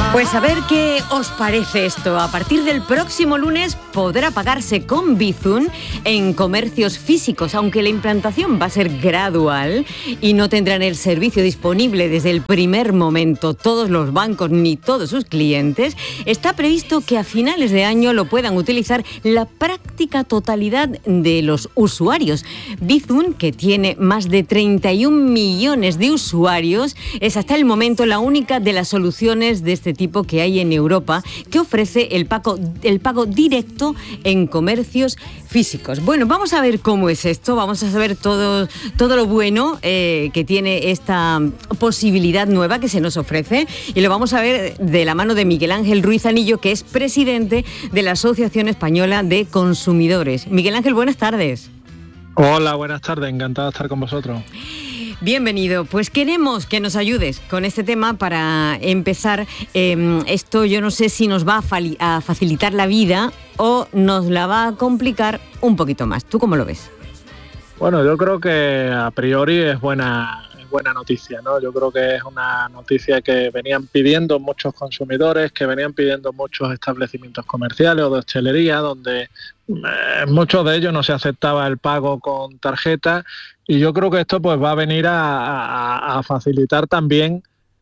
Pues a ver qué os parece esto. A partir del próximo lunes podrá pagarse con Bizum en comercios físicos, aunque la implantación va a ser gradual y no tendrán el servicio disponible desde el primer momento todos los bancos ni todos sus clientes. Está previsto que a finales de año lo puedan utilizar la práctica totalidad de los usuarios. Bizum, que tiene más de 31 millones de usuarios, es hasta el momento la única de las soluciones de este tipo que hay en Europa que ofrece el pago directo en comercios físicos. Bueno, vamos a ver cómo es esto, vamos a saber todo lo bueno que tiene esta posibilidad nueva que se nos ofrece, y lo vamos a ver de la mano de Miguel Ángel Ruiz Anillo, que es presidente de la Asociación Española de Consumidores. Miguel Ángel, buenas tardes. Hola, buenas tardes, encantado de estar con vosotros. Bienvenido. Pues queremos que nos ayudes con este tema para empezar. Esto yo no sé si nos va a facilitar la vida o nos la va a complicar un poquito más. ¿Tú cómo lo ves? Bueno, yo creo que a priori es buena noticia, ¿no? Yo creo que es una noticia que venían pidiendo muchos consumidores, que venían pidiendo muchos establecimientos comerciales o de hostelería, donde en muchos de ellos no se aceptaba el pago con tarjeta, y yo creo que esto pues va a venir a facilitar también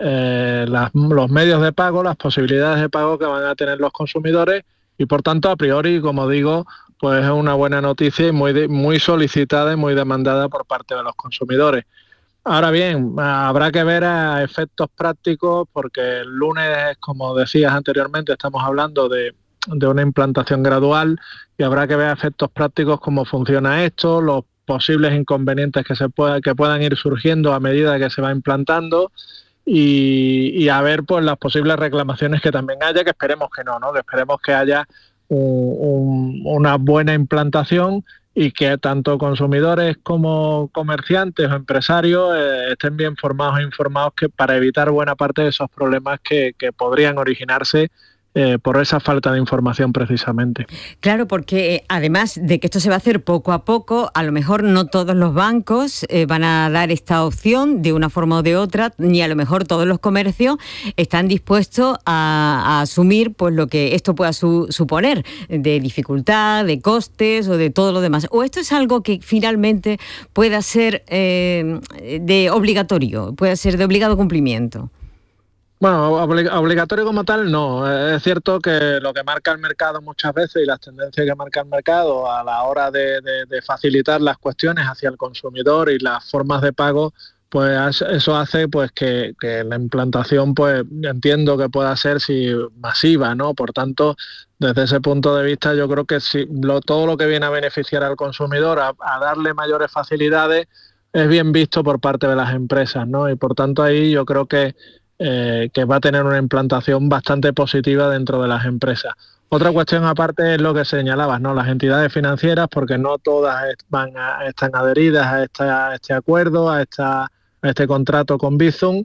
los medios de pago, las posibilidades de pago que van a tener los consumidores, y por tanto, a priori, como digo, pues es una buena noticia y muy solicitada y muy demandada por parte de los consumidores. Ahora bien, habrá que ver a efectos prácticos, porque el lunes, como decías anteriormente, estamos hablando de una implantación gradual, y habrá que ver a efectos prácticos cómo funciona esto, los posibles inconvenientes que puedan ir surgiendo a medida que se va implantando, y a ver pues las posibles reclamaciones que también haya, que esperemos que no, que esperemos que haya una buena implantación, y que tanto consumidores como comerciantes o empresarios estén bien formados e informados, para evitar buena parte de esos problemas que podrían originarse por esa falta de información precisamente. Claro, porque además de que esto se va a hacer poco a poco, a lo mejor no todos los bancos van a dar esta opción de una forma o de otra, ni a lo mejor todos los comercios están dispuestos a asumir pues lo que esto pueda suponer de dificultad, de costes o de todo lo demás. ¿O esto es algo que finalmente pueda ser de obligatorio, pueda ser de obligado cumplimiento? Bueno, obligatorio como tal no. Es cierto que lo que marca el mercado muchas veces, y las tendencias que marca el mercado a la hora de facilitar las cuestiones hacia el consumidor y las formas de pago, pues eso hace pues que la implantación, pues entiendo que pueda ser masiva, ¿no? Por tanto, desde ese punto de vista, yo creo que todo lo que viene a beneficiar al consumidor, a darle mayores facilidades, es bien visto por parte de las empresas, ¿no? Y por tanto ahí yo creo que va a tener una implantación bastante positiva dentro de las empresas. Otra cuestión aparte es lo que señalabas, ¿no? Las entidades financieras, porque no todas están adheridas a este acuerdo, a este contrato con Bizum,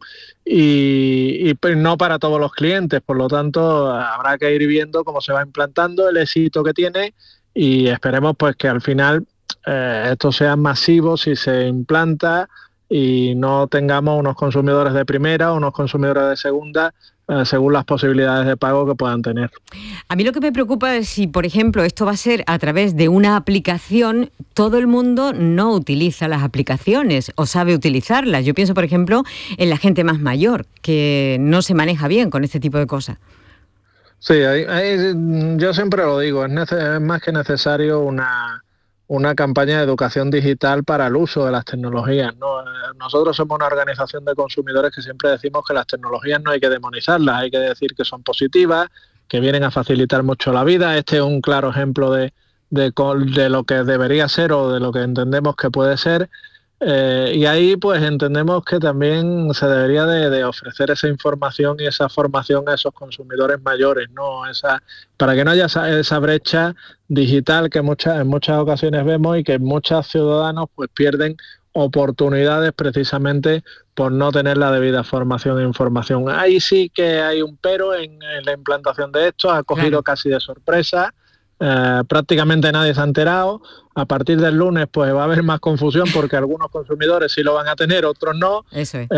y pues no para todos los clientes. Por lo tanto, habrá que ir viendo cómo se va implantando, el éxito que tiene, y esperemos pues que al final esto sea masivo si se implanta, y no tengamos unos consumidores de primera o unos consumidores de segunda, según las posibilidades de pago que puedan tener. A mí lo que me preocupa es si, por ejemplo, esto va a ser a través de una aplicación. Todo el mundo no utiliza las aplicaciones o sabe utilizarlas. Yo pienso, por ejemplo, en la gente más mayor, que no se maneja bien con este tipo de cosas. Sí, yo siempre lo digo, es más que necesario una campaña de educación digital para el uso de las tecnologías, ¿no? Nosotros somos una organización de consumidores que siempre decimos que las tecnologías no hay que demonizarlas, hay que decir que son positivas, que vienen a facilitar mucho la vida. Este es un claro ejemplo de lo que debería ser o de lo que entendemos que puede ser. Y ahí pues entendemos que también se debería de ofrecer esa información y esa formación a esos consumidores mayores, ¿no? Para que no haya esa brecha digital que en muchas ocasiones vemos, y que muchos ciudadanos pues pierden oportunidades precisamente por no tener la debida formación e información. Ahí sí que hay un pero en la implantación de esto, ha cogido casi de sorpresa. Prácticamente nadie se ha enterado. A partir del lunes pues va a haber más confusión porque algunos consumidores sí lo van a tener, otros no. Eso es.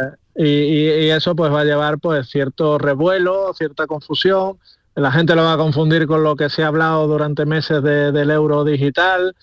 Y eso pues va a llevar pues cierto revuelo, cierta confusión. La gente lo va a confundir con lo que se ha hablado durante meses del euro digital,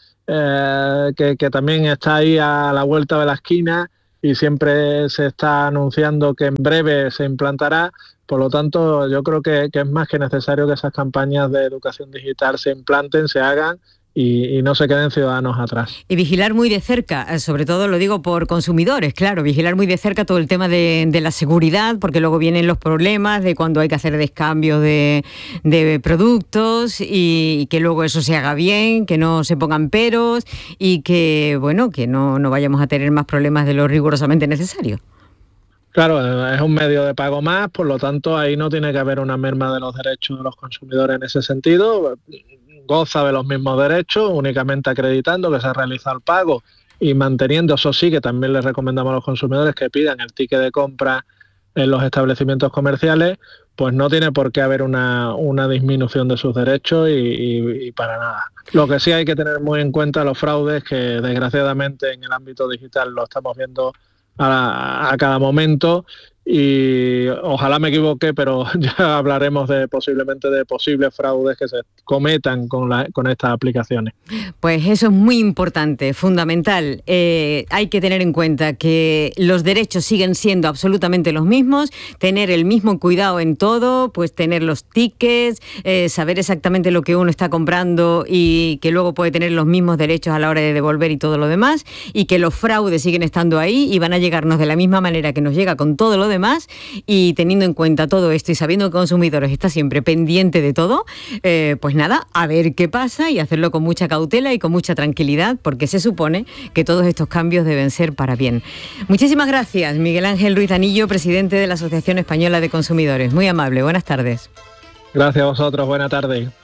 que también está ahí a la vuelta de la esquina y siempre se está anunciando que en breve se implantará. Por lo tanto, yo creo que es más que necesario que esas campañas de educación digital se implanten, se hagan y no se queden ciudadanos atrás. Y vigilar muy de cerca, sobre todo lo digo por consumidores, claro, vigilar muy de cerca todo el tema de la seguridad, porque luego vienen los problemas de cuando hay que hacer descambios de productos y que luego eso se haga bien, que no se pongan peros y que, bueno, que no vayamos a tener más problemas de lo rigurosamente necesario. Claro, es un medio de pago más, por lo tanto ahí no tiene que haber una merma de los derechos de los consumidores en ese sentido. Goza de los mismos derechos, únicamente acreditando que se ha realizado el pago y manteniendo, eso sí, que también les recomendamos a los consumidores que pidan el ticket de compra en los establecimientos comerciales, pues no tiene por qué haber una disminución de sus derechos y para nada. Lo que sí hay que tener muy en cuenta los fraudes, que desgraciadamente en el ámbito digital lo estamos viendo a cada momento, y ojalá me equivoque, pero ya hablaremos posiblemente de posibles fraudes que se cometan con estas aplicaciones. Pues eso es muy importante, fundamental. Hay que tener en cuenta que los derechos siguen siendo absolutamente los mismos, tener el mismo cuidado en todo, pues tener los tickets, saber exactamente lo que uno está comprando y que luego puede tener los mismos derechos a la hora de devolver y todo lo demás, y que los fraudes siguen estando ahí y van a llegarnos de la misma manera que nos llega con todo lo demás. Y teniendo en cuenta todo esto y sabiendo que Consumidores está siempre pendiente de todo, pues nada, a ver qué pasa y hacerlo con mucha cautela y con mucha tranquilidad, porque se supone que todos estos cambios deben ser para bien. Muchísimas gracias, Miguel Ángel Ruiz Anillo, presidente de la Asociación Española de Consumidores. Muy amable, buenas tardes. Gracias a vosotros, buena tarde.